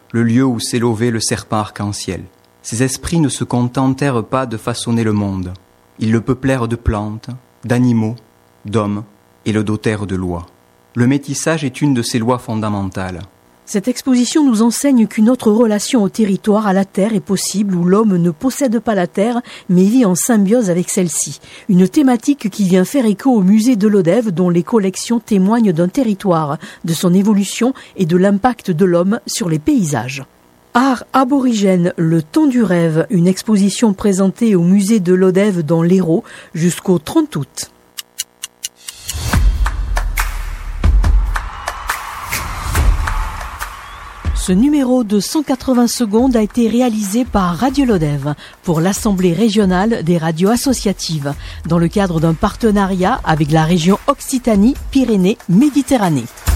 le lieu où s'est levé le serpent arc-en-ciel. Ces esprits ne se contentèrent pas de façonner le monde. Ils le peuplèrent de plantes, d'animaux, d'hommes et le dotèrent de lois. Le métissage est une de ces lois fondamentales. Cette exposition nous enseigne qu'une autre relation au territoire, à la terre, est possible où l'homme ne possède pas la terre, mais vit en symbiose avec celle-ci. Une thématique qui vient faire écho au musée de Lodève, dont les collections témoignent d'un territoire, de son évolution et de l'impact de l'homme sur les paysages. Art aborigène, le temps du rêve, une exposition présentée au musée de Lodève dans l'Hérault jusqu'au 30 août. Ce numéro de 180 secondes a été réalisé par Radio Lodève pour l'Assemblée régionale des radios associatives dans le cadre d'un partenariat avec la région Occitanie-Pyrénées-Méditerranée.